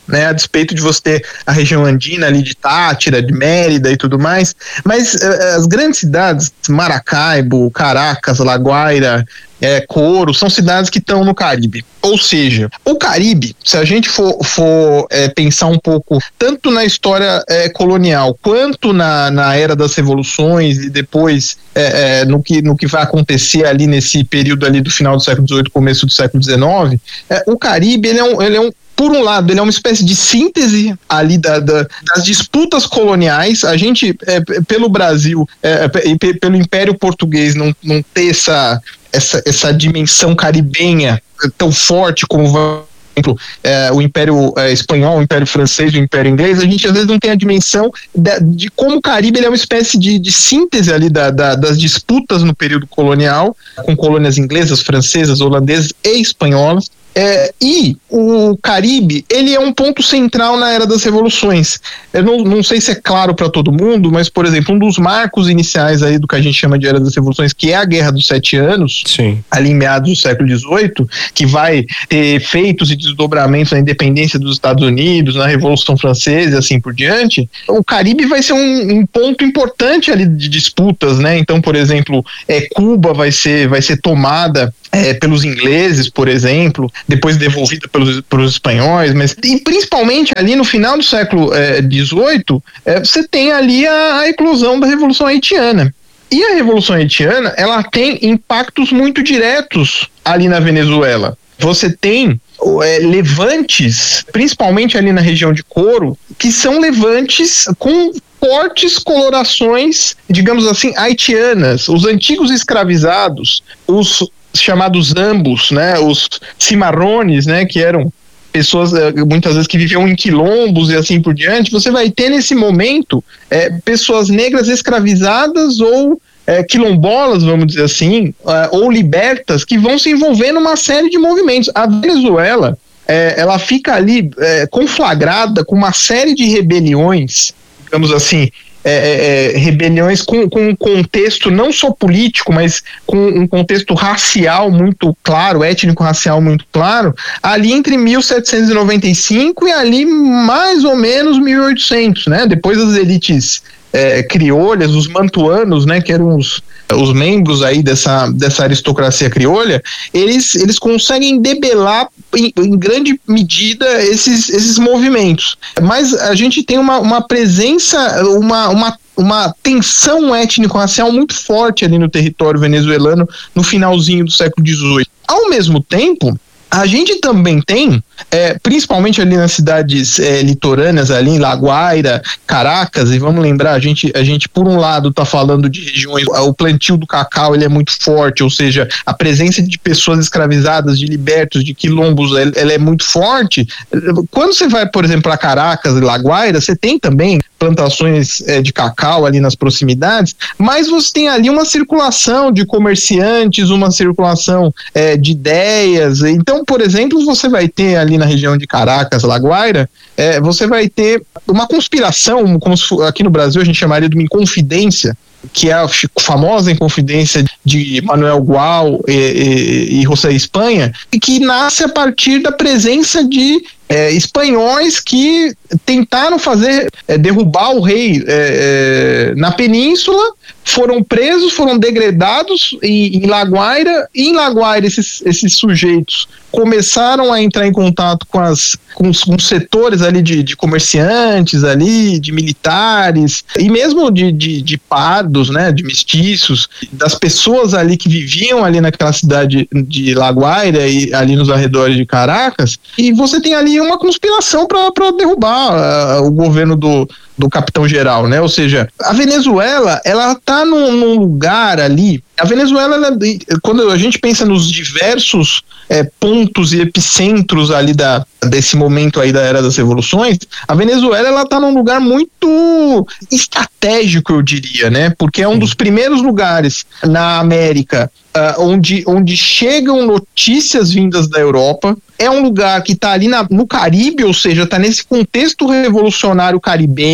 né, a despeito de você ter a região andina ali de Tátira, de Mérida e tudo mais, mas uh, as grandes cidades, Maracaibo, Caracas, La Guaira, é, Coro, são cidades que estão no Caribe. Ou seja, o Caribe, se a gente for, for é, pensar um pouco, tanto na história é, colonial, quanto na, na era das revoluções e depois é, é, no, que, no que vai acontecer ali nesse período ali do final do século dezoito, começo do século dezenove, é, o Caribe, ele é um, ele é um por um lado, ele é uma espécie de síntese ali da, da, das disputas coloniais. A gente, é, pelo Brasil é, e é, pelo Império Português, não, não ter essa, essa, essa dimensão caribenha tão forte como, por exemplo, é, o Império é, Espanhol, o Império Francês, o Império Inglês, a gente às vezes não tem a dimensão de, de como o Caribe ele é uma espécie de, de síntese ali da, da, das disputas no período colonial, com colônias inglesas, francesas, holandesas e espanholas. É, e o Caribe, ele é um ponto central na era das revoluções. Eu não, não sei se é claro para todo mundo, mas, por exemplo, um dos marcos iniciais aí do que a gente chama de era das revoluções, que é a Guerra dos Sete Anos, Sim. ali em meados do século dezoito, que vai ter efeitos e desdobramentos na independência dos Estados Unidos, na Revolução Francesa e assim por diante. O Caribe vai ser um, um ponto importante ali de disputas, né? Então, por exemplo, é, Cuba vai ser, vai ser tomada É, pelos ingleses, por exemplo, depois devolvida pelos, pelos espanhóis, mas e principalmente ali no final do século dezoito, é, é, você tem ali a, a eclosão da Revolução Haitiana. E a Revolução Haitiana, ela tem impactos muito diretos ali na Venezuela. Você tem é, levantes, principalmente ali na região de Coro, que são levantes com fortes colorações, digamos assim, haitianas. Os antigos escravizados, os chamados ambos, né, os cimarrones, né, que eram pessoas muitas vezes que viviam em quilombos e assim por diante. Você vai ter nesse momento é, pessoas negras escravizadas ou é, quilombolas, vamos dizer assim, é, ou libertas, que vão se envolver numa série de movimentos. A Venezuela, é, ela fica ali é, conflagrada com uma série de rebeliões, digamos assim, É, é, rebeliões com, com um contexto não só político, mas com um contexto racial muito claro, étnico-racial muito claro, ali entre mil setecentos e noventa e cinco e ali mais ou menos mil e oitocentos, né? Depois das elites é, criolhas, os mantuanos, né, que eram os, os membros aí dessa, dessa aristocracia criolha, eles, eles conseguem debelar em, em grande medida esses, esses movimentos. Mas a gente tem uma, uma presença, uma, uma, uma tensão étnico-racial muito forte ali no território venezuelano no finalzinho do século dezoito. Ao mesmo tempo, a gente também tem, é, principalmente ali nas cidades é, litorâneas, ali em La Guaira, Caracas, e vamos lembrar, a gente, a gente por um lado está falando de regiões, o plantio do cacau ele é muito forte, ou seja, a presença de pessoas escravizadas, de libertos, de quilombos, ela, ela é muito forte. Quando você vai, por exemplo, para Caracas e La Guaira, você tem também plantações é, de cacau ali nas proximidades, mas você tem ali uma circulação de comerciantes, uma circulação é, de ideias. Então, por exemplo, você vai ter ali na região de Caracas, La Guaira, é, você vai ter uma conspiração, como aqui no Brasil a gente chamaria de uma inconfidência, que é a famosa Inconfidência de Manuel Gual e, e, e José Espanha, e que nasce a partir da presença de é, espanhóis que tentaram fazer, é, derrubar o rei é, é, na península, foram presos, foram degredados em, em La Guaira, e em La Guaira esses, esses sujeitos começaram a entrar em contato com, as, com, os, com os setores ali de, de comerciantes ali, de militares, e mesmo de, de, de pardos, né, de mestiços, das pessoas ali que viviam ali naquela cidade de La Guaira e ali nos arredores de Caracas, e você tem ali uma conspiração para derrubar uh, o governo do, do capitão geral, né? Ou seja, a Venezuela, ela tá num, num lugar ali. A Venezuela, ela, quando a gente pensa nos diversos é, pontos e epicentros ali da, desse momento aí da Era das Revoluções, a Venezuela, ela tá num lugar muito estratégico, eu diria, né? Porque é um dos primeiros lugares na América uh, onde, onde chegam notícias vindas da Europa. É um lugar que está ali na, no Caribe, ou seja, está nesse contexto revolucionário caribenho.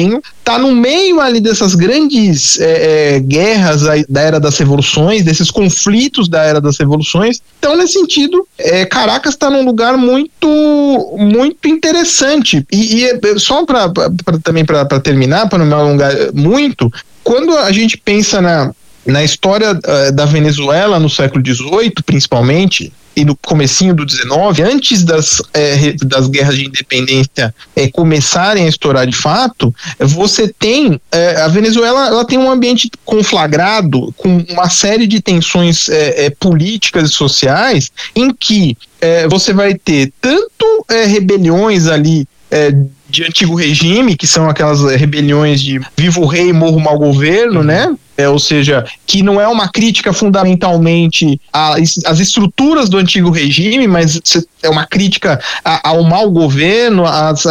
caminho, está no meio ali dessas grandes é, é, guerras aí, da Era das Revoluções, desses conflitos da Era das Revoluções. Então, nesse sentido, é, Caracas está num lugar muito, muito interessante. E, e só para também para terminar, para não me alongar muito, quando a gente pensa na, na história uh, da Venezuela no século dezoito, principalmente, e no comecinho do dezenove, antes das, é, das guerras de independência é, começarem a estourar de fato, você tem, é, a Venezuela ela tem um ambiente conflagrado com uma série de tensões é, é, políticas e sociais, em que é, você vai ter tanto é, rebeliões ali é, de antigo regime, que são aquelas rebeliões de viva o rei, morra o mau governo, né? É, ou seja, que não é uma crítica fundamentalmente às estruturas do antigo regime, mas é uma crítica a, ao mau governo, às,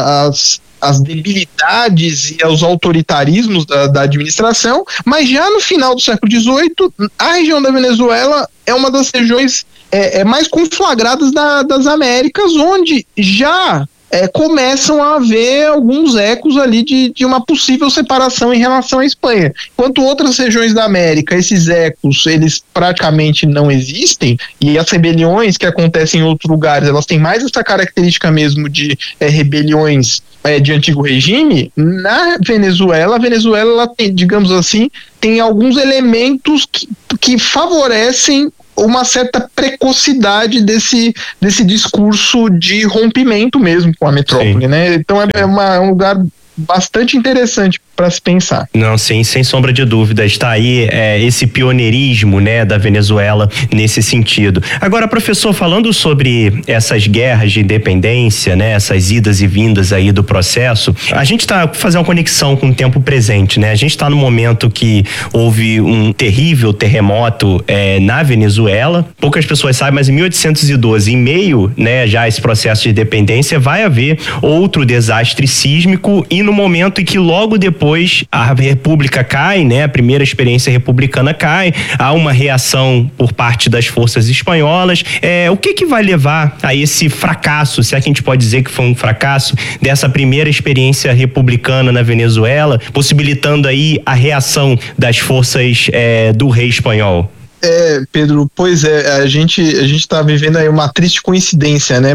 às, às debilidades e aos autoritarismos da, da administração. Mas já no final do século dezoito, a região da Venezuela é uma das regiões é, é mais conflagradas da, das Américas, onde já É, começam a haver alguns ecos ali de, de uma possível separação em relação à Espanha. Enquanto outras regiões da América, esses ecos, eles praticamente não existem, e as rebeliões que acontecem em outros lugares, elas têm mais essa característica mesmo de é, rebeliões é, de antigo regime. Na Venezuela, a Venezuela, ela tem, digamos assim, tem alguns elementos que, que favorecem uma certa precocidade desse, desse discurso de rompimento mesmo com a metrópole, sim, né? Então é, é, uma, é um lugar bastante interessante para se pensar. Não, sim, sem sombra de dúvida, está aí é, esse pioneirismo, né, da Venezuela nesse sentido. Agora, professor, falando sobre essas guerras de independência, né, essas idas e vindas aí do processo, a gente está fazendo uma conexão com o tempo presente, né? A gente está no momento que houve um terrível terremoto é, na Venezuela. Poucas pessoas sabem, mas em mil oitocentos e doze, em meio, né, já a esse processo de independência, vai haver outro desastre sísmico, e no momento em que logo depois a república cai, né? A primeira experiência republicana cai, há uma reação por parte das forças espanholas. É, o que que vai levar a esse fracasso, se é que a gente pode dizer que foi um fracasso, dessa primeira experiência republicana na Venezuela, possibilitando aí a reação das forças é, do rei espanhol? É, Pedro, pois é, a gente a gente tá vivendo aí uma triste coincidência, né?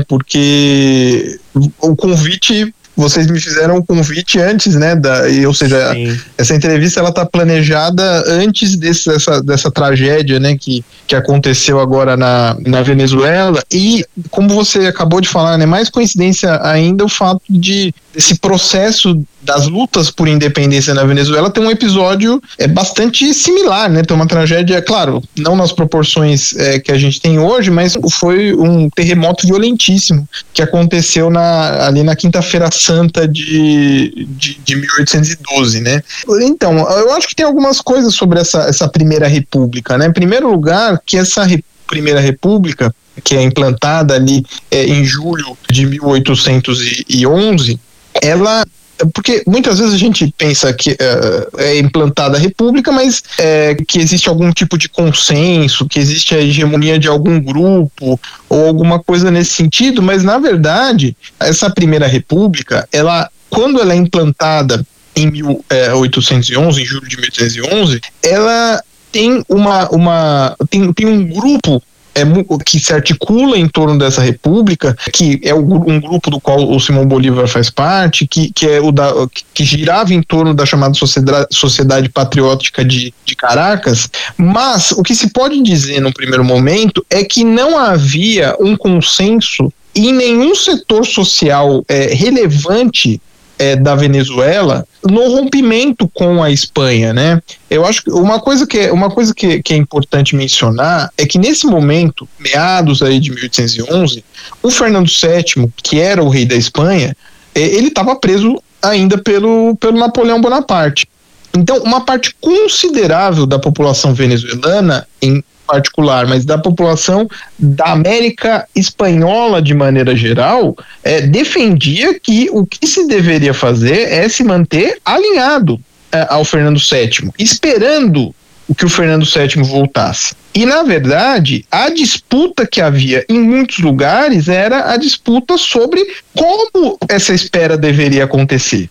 Porque o convite, vocês me fizeram um convite antes, né, da, e, ou seja, sim, essa entrevista ela tá planejada antes desse, dessa, dessa tragédia, né, que, que aconteceu agora na, na Venezuela, e como você acabou de falar, né, mais coincidência ainda o fato de esse processo das lutas por independência na Venezuela tem um episódio é, bastante similar, né? Tem uma tragédia, claro, não nas proporções é, que a gente tem hoje, mas foi um terremoto violentíssimo que aconteceu na, ali na Quinta-feira Santa de, de, de mil oitocentos e doze, né? Então, eu acho que tem algumas coisas sobre essa, essa Primeira República, né? Em primeiro lugar, que essa re, Primeira República, que é implantada ali é, em julho de mil oitocentos e onze, ela... Porque muitas vezes a gente pensa que uh, é implantada a república, mas é, que existe algum tipo de consenso, que existe a hegemonia de algum grupo ou alguma coisa nesse sentido, mas na verdade essa Primeira República, ela, quando ela é implantada em mil oitocentos e onze, em julho de mil oitocentos e onze, ela tem uma, uma tem, tem um grupo É, que se articula em torno dessa república, que é um grupo do qual o Simão Bolívar faz parte, que, que, é o da, que girava em torno da chamada Sociedade, Sociedade Patriótica de, de Caracas, mas o que se pode dizer no primeiro momento é que não havia um consenso em nenhum setor social é, relevante É, da Venezuela no rompimento com a Espanha, né? Eu acho que uma coisa que é, uma coisa que, que é importante mencionar é que nesse momento, meados aí de mil oitocentos e onze, o Fernando sétimo, que era o rei da Espanha, ele estava preso ainda pelo, pelo Napoleão Bonaparte. Então, uma parte considerável da população venezuelana, em particular, mas da população da América Espanhola de maneira geral, é, defendia que o que se deveria fazer é se manter alinhado é, ao Fernando sétimo, esperando o que o Fernando sétimo voltasse. E, na verdade, a disputa que havia em muitos lugares era a disputa sobre como essa espera deveria acontecer.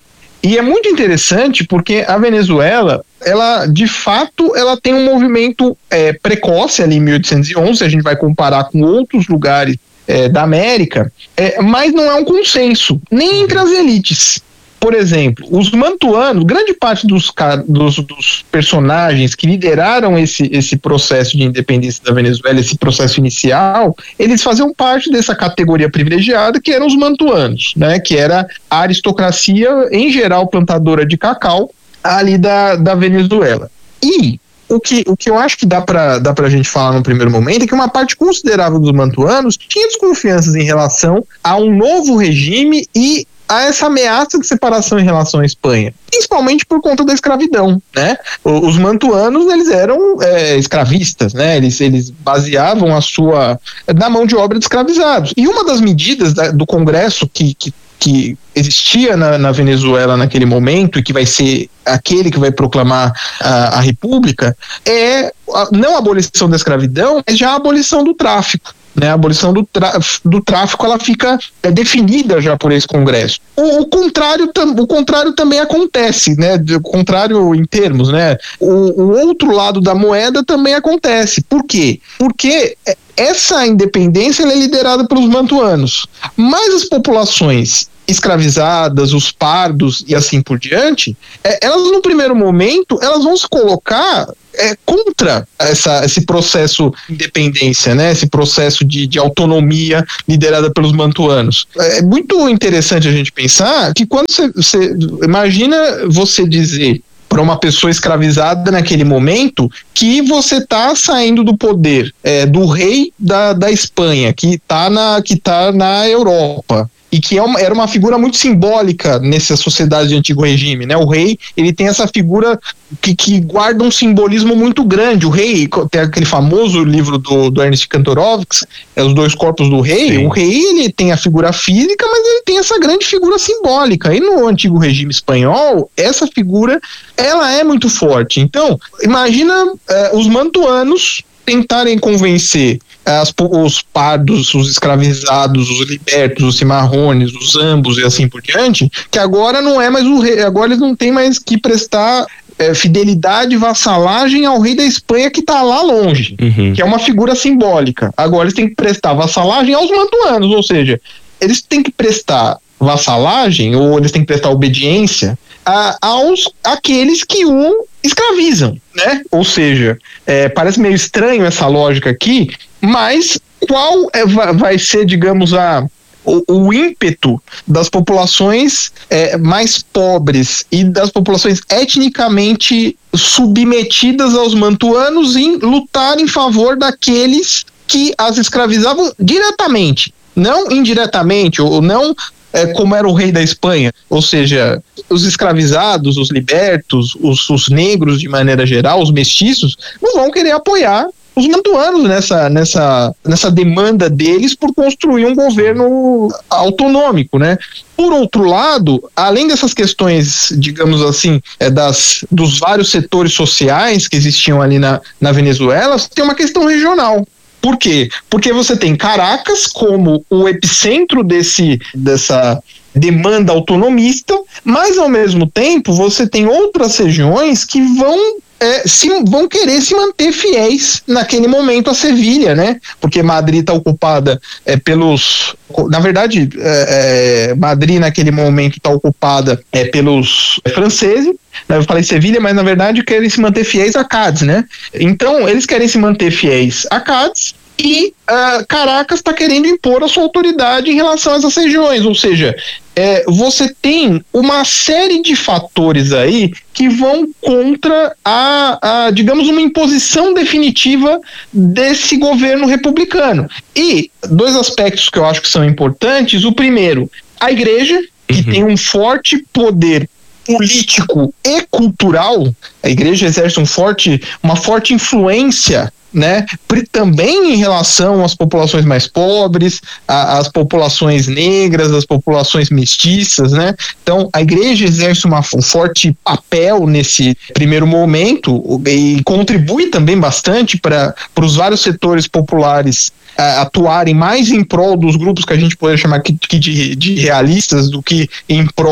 E é muito interessante porque a Venezuela, ela, de fato, ela tem um movimento é, precoce ali em mil oitocentos e onze, a gente vai comparar com outros lugares é, da América, é, mas não é um consenso, nem entre as elites. Por exemplo, os mantuanos, grande parte dos, dos, dos personagens que lideraram esse, esse processo de independência da Venezuela, esse processo inicial, eles faziam parte dessa categoria privilegiada que eram os mantuanos, né? Que era a aristocracia, em geral, plantadora de cacau, ali da, da Venezuela. E o que, o que eu acho que dá para dá pra gente falar no primeiro momento é que uma parte considerável dos mantuanos tinha desconfianças em relação a um novo regime e a essa ameaça de separação em relação à Espanha, principalmente por conta da escravidão, né? Os mantuanos, eles eram é, escravistas, né? Eles, eles baseavam a sua na mão de obra de escravizados. E uma das medidas da, do Congresso que, que, que existia na, na Venezuela naquele momento e que vai ser aquele que vai proclamar a, a República é a, não a abolição da escravidão, mas já a abolição do tráfico. Né, a abolição do, do tráfico, ela fica é, definida já por esse Congresso. O, o, contrário, tam, o contrário também acontece, né, o contrário em termos, né, o, o outro lado da moeda também acontece. Por quê? Porque essa independência ela é liderada pelos mantuanos, mas as populações escravizadas, os pardos e assim por diante, é, elas no primeiro momento, elas vão se colocar é, contra essa, esse processo de independência, né? Esse processo de, de autonomia liderada pelos mantuanos. É muito interessante a gente pensar que quando você, você imagina você dizer para uma pessoa escravizada naquele momento que você está saindo do poder é, do rei da, da Espanha, que está na, que tá na Europa, e que é uma, era uma figura muito simbólica nessa sociedade de antigo regime, né? O rei, ele tem essa figura que, que guarda um simbolismo muito grande. O rei, tem aquele famoso livro do, do Ernest Kantorowicz, é Os Dois Corpos do Rei. Sim. O rei, ele tem a figura física, mas ele tem essa grande figura simbólica. E no antigo regime espanhol, essa figura, ela é muito forte. Então, imagina eh, os mantuanos tentarem convencer As, os pardos, os escravizados, os libertos, os cimarrones, os zambos e assim por diante, que agora não é mais o rei, agora eles não têm mais que prestar é, fidelidade, vassalagem ao rei da Espanha que está lá longe, uhum. que é uma figura simbólica. Agora eles têm que prestar vassalagem aos mantuanos, ou seja, eles têm que prestar vassalagem ou eles têm que prestar obediência a, aos aqueles que o escravizam, né? Ou seja, é, parece meio estranho essa lógica aqui, mas qual é, vai ser, digamos, a, o, o ímpeto das populações é, mais pobres e das populações etnicamente submetidas aos mantuanos em lutar em favor daqueles que as escravizavam diretamente, não indiretamente, ou não é, como era o rei da Espanha, ou seja, os escravizados, os libertos, os, os negros de maneira geral, os mestiços, não vão querer apoiar os mantuanos nessa, nessa, nessa demanda deles por construir um governo autonômico, né? Por outro lado, além dessas questões, digamos assim, é, das, dos vários setores sociais que existiam ali na, na Venezuela, tem uma questão regional. Por quê? Porque você tem Caracas como o epicentro desse, dessa demanda autonomista, mas ao mesmo tempo você tem outras regiões que vão É, se, vão querer se manter fiéis naquele momento a Sevilha, né? Porque Madrid está ocupada é, pelos... Na verdade, é, é, Madrid naquele momento está ocupada é, pelos franceses. Eu falei Sevilha, mas na verdade querem se manter fiéis a Cádiz, né? Então, eles querem se manter fiéis a Cádiz e uh, Caracas está querendo impor a sua autoridade em relação a essas regiões, ou seja, é, você tem uma série de fatores aí que vão contra a, a, digamos, uma imposição definitiva desse governo republicano. E dois aspectos que eu acho que são importantes: o primeiro, a igreja, que uhum. tem um forte poder político e cultural. A igreja exerce um forte, uma forte influência, né, também em relação às populações mais pobres, a, às populações negras, às populações mestiças, né? Então a igreja exerce uma, um forte papel nesse primeiro momento e contribui também bastante para os vários setores populares a, atuarem mais em prol dos grupos que a gente pode chamar que, que de, de realistas do que em prol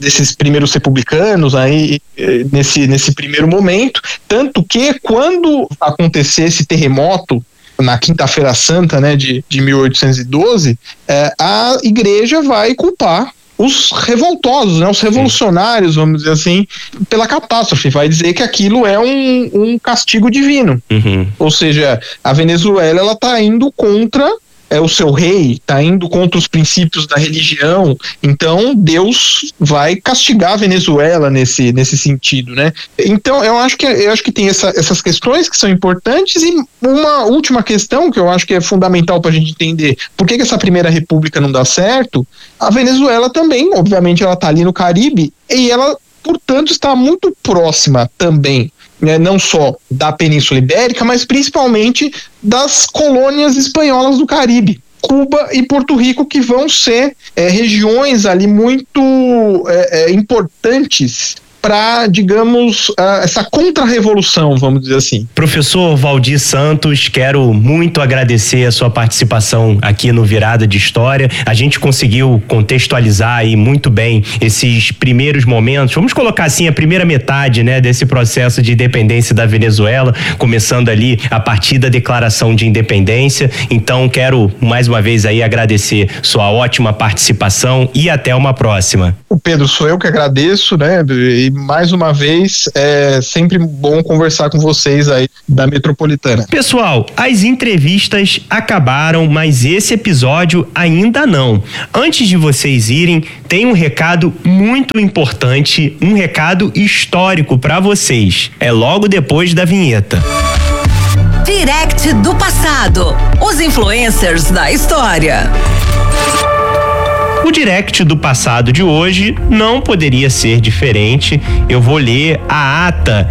desses primeiros republicanos aí nesse, nesse primeiro momento, tanto que quando acontecer esse terremoto na Quinta-feira Santa, né, de, de mil oitocentos e doze, é, a igreja vai culpar os revoltosos, né, os revolucionários, vamos dizer assim, pela catástrofe, vai dizer que aquilo é um, um castigo divino. Uhum. Ou seja, a Venezuela ela está indo contra é, o seu rei, está indo contra os princípios da religião, então Deus vai castigar a Venezuela nesse, nesse sentido, né? Então eu acho que, eu acho que tem essa, essas questões que são importantes, e uma última questão que eu acho que é fundamental para a gente entender por que, que essa primeira república não dá certo. A Venezuela também, obviamente ela está ali no Caribe, e ela, portanto, está muito próxima também, né, não só da Península Ibérica, mas principalmente das colônias espanholas do Caribe, Cuba e Porto Rico, que vão ser é, regiões ali muito é, é, importantes para, digamos, uh, essa contra-revolução, vamos dizer assim. Professor Valdir Santos, quero muito agradecer a sua participação aqui no Virada de História. A gente conseguiu contextualizar aí muito bem esses primeiros momentos, vamos colocar assim, a primeira metade, né, desse processo de independência da Venezuela, começando ali a partir da declaração de independência. Então, quero mais uma vez aí agradecer sua ótima participação e até uma próxima. O Pedro, sou eu que agradeço, né, e mais uma vez, é sempre bom conversar com vocês aí da Metropolitana. Pessoal, as entrevistas acabaram, mas esse episódio ainda não. Antes de vocês irem, tem um recado muito importante, um recado histórico para vocês. É logo depois da vinheta. Direct do passado. Os influencers da história. O direct do passado de hoje não poderia ser diferente. Eu vou ler a ata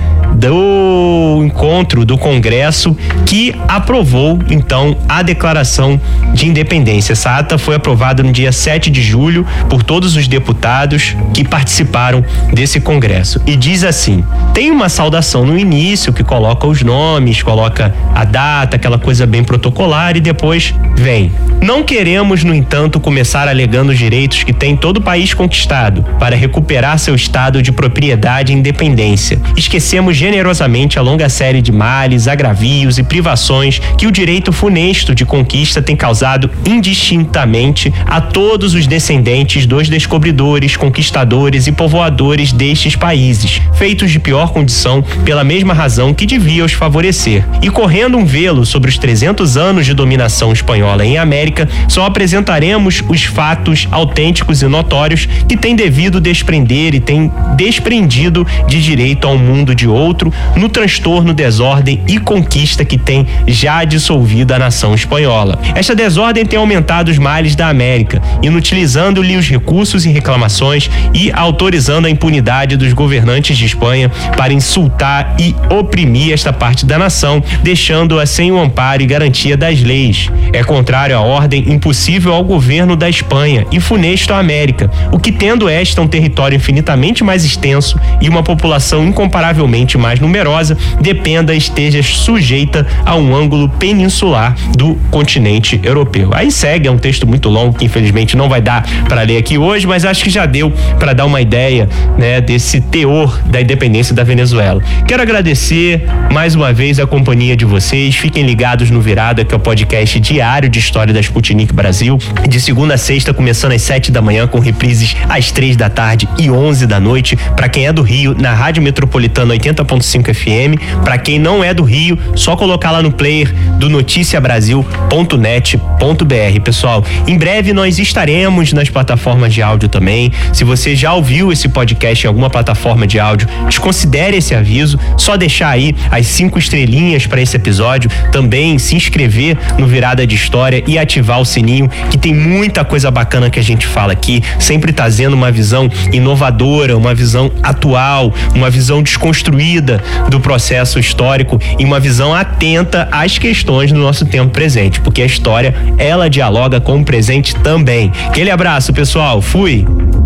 do encontro do Congresso que aprovou, então, a declaração de independência. Essa ata foi aprovada no dia sete de julho por todos os deputados que participaram desse Congresso. E diz assim: tem uma saudação no início que coloca os nomes, coloca a data, aquela coisa bem protocolar, e depois vem: não queremos, no entanto, começar alegando os direitos que tem todo o país conquistado para recuperar seu estado de propriedade e independência. Esquecemos generosamente a longa série de males, agravios e privações que o direito funesto de conquista tem causado indistintamente a todos os descendentes dos descobridores, conquistadores e povoadores destes países, feitos de pior condição pela mesma razão que devia os favorecer. E correndo um velo sobre os trezentos anos de dominação espanhola em América, só apresentaremos os fatos autênticos e notórios que têm devido desprender e têm desprendido de direito a um mundo de outro no transtorno, desordem e conquista que tem já dissolvido a nação espanhola. Esta desordem tem aumentado os males da América, inutilizando-lhe os recursos e reclamações e autorizando a impunidade dos governantes de Espanha para insultar e oprimir esta parte da nação, deixando-a sem o amparo e garantia das leis. É contrário à ordem impossível ao governo da Espanha e funesto à América, o que, tendo esta um território infinitamente mais extenso e uma população incomparavelmente mais numerosa, dependa esteja sujeita a um ângulo peninsular do continente europeu. Aí segue, é um texto muito longo que infelizmente não vai dar para ler aqui hoje, mas acho que já deu para dar uma ideia, né, desse teor da independência da Venezuela. Quero agradecer mais uma vez a companhia de vocês. Fiquem ligados no Virada, que é o podcast diário de história da Sputnik Brasil, de segunda a sexta, começando às sete da manhã, com reprises às três da tarde e onze da noite. Para quem é do Rio, na Rádio Metropolitana oitenta ponto cinco F M. Para quem não é do Rio, só colocar lá no player do noticia brasil ponto net ponto b r. Pessoal, em breve nós estaremos nas plataformas de áudio também. Se você já ouviu esse podcast em alguma plataforma de áudio, desconsidere esse aviso, só deixar aí as cinco estrelinhas para esse episódio, também se inscrever no Virada de História e ativar o sininho, que tem muita coisa bacana que a gente fala aqui, sempre trazendo uma visão inovadora, uma visão atual, uma visão desconstruída do processo histórico e uma visão atenta às questões do nosso tempo presente, porque a história, ela dialoga com o presente também. Aquele abraço, pessoal. Fui!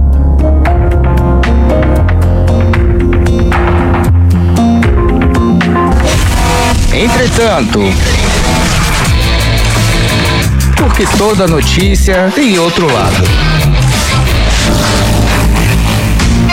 Entretanto, porque toda notícia tem outro lado.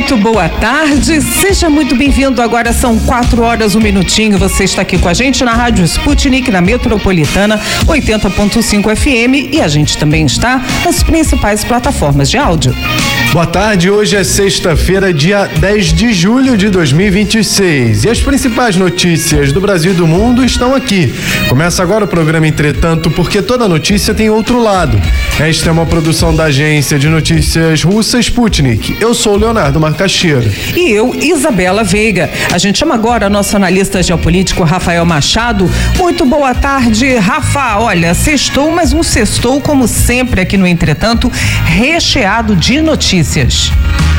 Muito boa tarde, seja muito bem-vindo. Agora são quatro horas, um minutinho. Você está aqui com a gente na Rádio Sputnik, na Metropolitana oitenta ponto cinco F M, e a gente também está nas principais plataformas de áudio. Boa tarde, hoje é sexta-feira, dia dez de julho de dois mil e vinte e seis, e as principais notícias do Brasil e do mundo estão aqui. Começa agora o programa Entretanto, porque toda notícia tem outro lado. Esta é uma produção da agência de notícias russa Sputnik. Eu sou o Leonardo Marcaxeira. E eu, Isabela Veiga. A gente chama agora nosso analista geopolítico Rafael Machado. Muito boa tarde, Rafa. Olha, sextou, mas um sextou, como sempre aqui no Entretanto, recheado de notícias.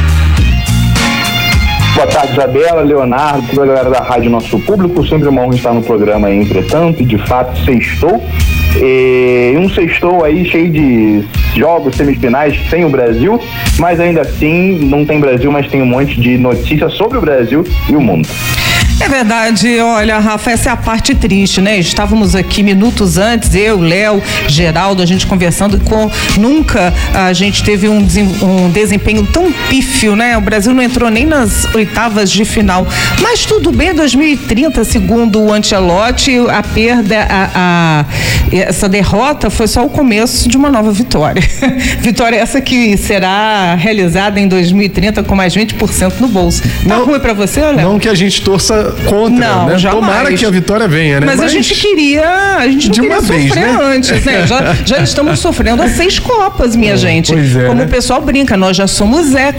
Boa tarde, Isabela, Leonardo, toda a galera da rádio, nosso público. Sempre uma honra estar no programa aí, Entretanto, e de fato sextou. E um sextou aí cheio de jogos semifinais sem o Brasil, mas ainda assim não tem Brasil, mas tem um monte de notícias sobre o Brasil e o mundo. É verdade, olha, Rafa, essa é a parte triste, né? Estávamos aqui minutos antes, eu, Léo, Geraldo, a gente conversando com... Nunca a gente teve um, um desempenho tão pífio, né? O Brasil não entrou nem nas oitavas de final. Mas tudo bem, dois mil e trinta, segundo o Ancelotti, a perda, a, a, essa derrota foi só o começo de uma nova vitória. Vitória essa que será realizada em dois mil e trinta com mais vinte por cento no bolso. Tá não, ruim pra você, Léo? Não que a gente torça contra, não, né? Jamais. Tomara que a vitória venha, né? Mas, Mas a gente queria, a gente não de queria uma sofrer vez, né? antes, né? Já, já estamos sofrendo há seis Copas, minha é, gente. Pois é, Como né? o pessoal brinca, nós já somos Zé